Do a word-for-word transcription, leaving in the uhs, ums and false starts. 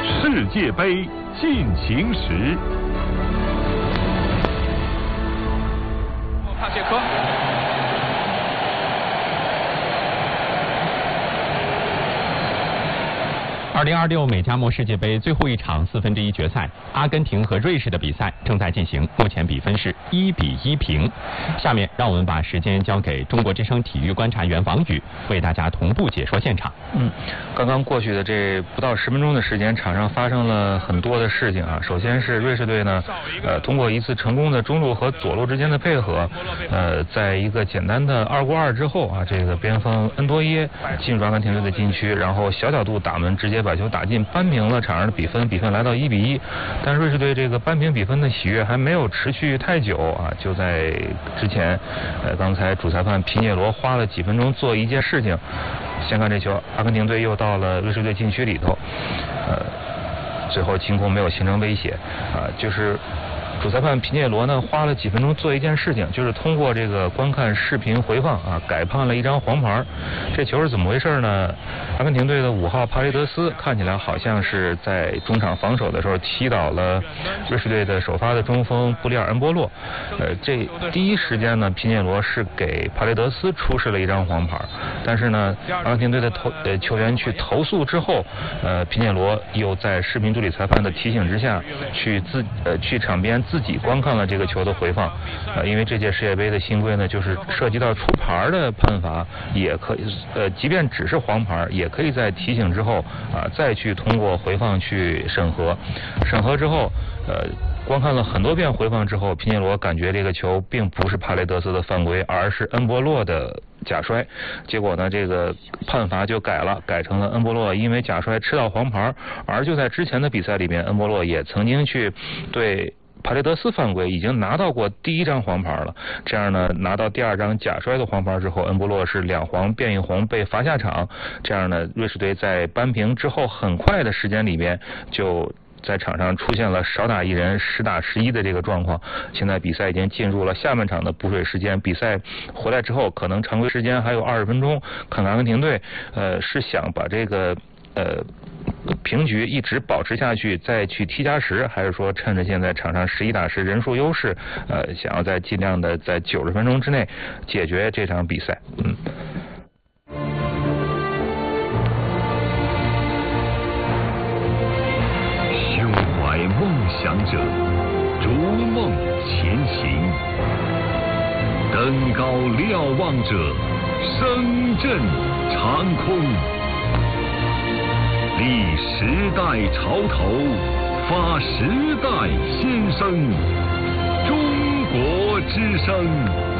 世界杯进行时。 帕切科。 二零二六美加墨世界杯最后一场四分之一决赛，阿根廷和瑞士的比赛正在进行，目前比分是一比一平。下面让我们把时间交给中国之声体育观察员王宇，为大家同步解说现场。 嗯，刚刚过去的这不到十分钟的时间，场上发生了很多的事情啊。首先是瑞士队呢，呃，通过一次成功的中路和左路之间的配合，呃，在一个简单的二过二之后啊，这个边锋恩多耶进入阿根廷队的禁区，然后小角度打门，直接把球打进，扳平了场上的比分，比分来到一比一。但瑞士队这个扳平比分的喜悦还没有持续太久啊，就在之前，呃，刚才主裁判皮涅罗花了几分钟做一件事情。先看这球，阿根廷队又到了瑞士队禁区里头，呃，最后清空没有形成威胁啊，就是主裁判皮涅罗呢花了几分钟做一件事情，就是通过这个观看视频回放啊，改判了一张黄牌。这球是怎么回事呢？阿根廷队的五号帕雷德斯看起来好像是在中场防守的时候踢倒了瑞士队的首发的中锋布里尔恩波洛。呃，这第一时间呢，皮涅罗是给帕雷德斯出示了一张黄牌，但是呢，阿根廷队的投呃球员去投诉之后，呃，皮涅罗又在视频助理裁判的提醒之下，去自呃去场边自己观看了这个球的回放。呃，因为这届世界杯的新规呢，就是涉及到出牌的判罚，也可以呃，即便只是黄牌，也可以在提醒之后啊、呃，再去通过回放去审核。审核之后，呃。观看了很多遍回放之后，皮涅罗感觉这个球并不是帕雷德斯的犯规，而是恩波洛的假摔。结果呢，这个判罚就改了，改成了恩波洛因为假摔吃到黄牌。而就在之前的比赛里面，恩波洛也曾经去对帕雷德斯犯规，已经拿到过第一张黄牌了。这样呢，拿到第二张假摔的黄牌之后，恩波洛是两黄变一红被罚下场。这样呢，瑞士队在扳平之后很快的时间里边就在场上出现了少打一人十打十一的这个状况。现在比赛已经进入了下半场的补水时间，比赛回来之后可能常规时间还有二十分钟，看看阿根廷队呃是想把这个呃平局一直保持下去再去踢加时，还是说趁着现在场上十一打十人数优势，呃想要在尽量的在九十分钟之内解决这场比赛。嗯。 梦想者逐梦前行，登高瞭望者声震长空，立时代潮头，发时代先声，中国之声。